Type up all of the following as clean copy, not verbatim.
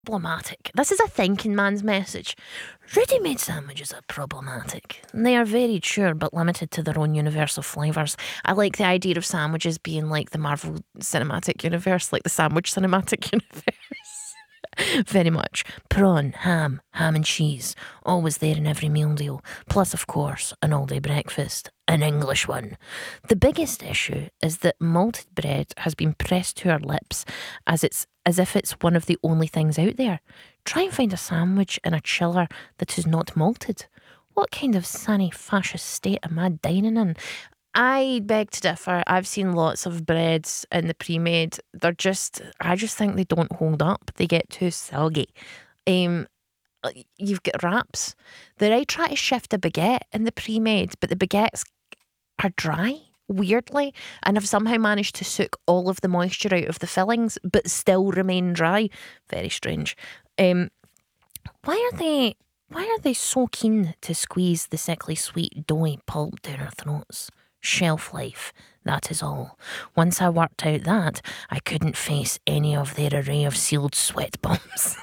problematic. This is a thinking man's message. Ready-made sandwiches are problematic. They are very sure but limited to their own universe of flavours. I like the idea of sandwiches being like the Marvel Cinematic Universe, like the Sandwich Cinematic Universe. Very much. Prawn, ham and cheese, always there in every meal deal. Plus, of course, an all-day breakfast, an English one. The biggest issue is that malted bread has been pressed to our lips as if it's one of the only things out there. Try and find a sandwich in a chiller that is not malted. What kind of sunny fascist state am I dining in? I beg to differ. I've seen lots of breads in the pre-made. I just think they don't hold up. They get too soggy. You've got wraps. I try to shift a baguette in the pre-made, but the baguettes are dry, weirdly, and have somehow managed to soak all of the moisture out of the fillings, but still remain dry. Very strange. Why are they so keen to squeeze the sickly sweet doughy pulp down our throats? Shelf life, that is all. Once I worked out that, I couldn't face any of their array of sealed sweat bombs.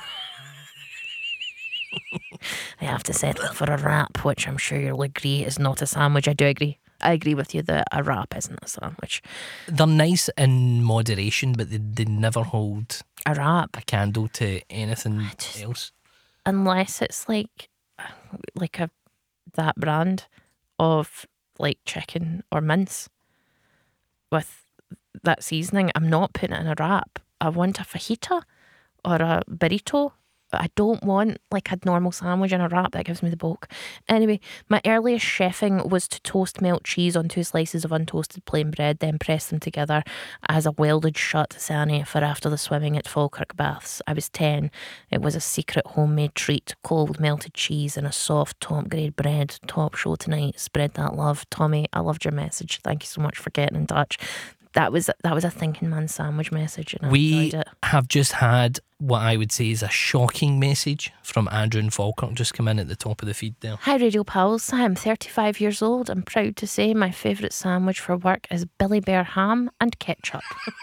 I have to settle for a wrap, which I'm sure you'll agree is not a sandwich. I do agree. I agree with you that a wrap isn't a sandwich. They're nice in moderation, but they never hold a wrap a candle to anything else. Unless it's like that brand of like chicken or mince with that seasoning. I'm not putting it in a wrap. I want a fajita or a burrito. I don't want like a normal sandwich in a wrap. That gives me the bulk. Anyway, my earliest chefing was to toast melt cheese on 2 slices of untoasted plain bread, then press them together as a welded shut sani for after the swimming at Falkirk Baths. I was 10. It was a secret homemade treat. Cold melted cheese and a soft top grade bread. Top show tonight. Spread that love. Tommy, I loved your message. Thank you so much for getting in touch. That was a thinking man sandwich message, and I enjoyed it. We have just had what I would say is a shocking message from Andrew in Falkirk just come in at the top of the feed there. Hi Radio Pals, I'm 35 years old. I'm proud to say my favourite sandwich for work is Billy Bear ham and ketchup.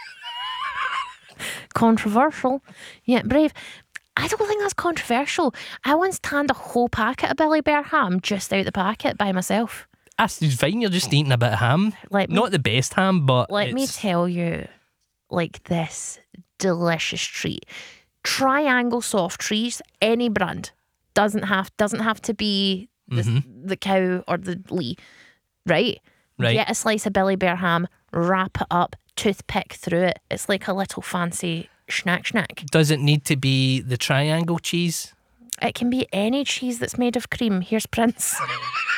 Controversial, yet brave. I don't think that's controversial. I once tanned a whole packet of Billy Bear ham just out the packet by myself. That's fine, you're just eating a bit of ham. Not the best ham, but let me tell you, like, this delicious treat. Triangle soft trees, any brand. Doesn't have to be the cow or the Lee. Right? Get a slice of Billy Bear ham, wrap it up, toothpick through it. It's like a little fancy schnack. Does it need to be the triangle cheese? It can be any cheese that's made of cream. Here's Prince.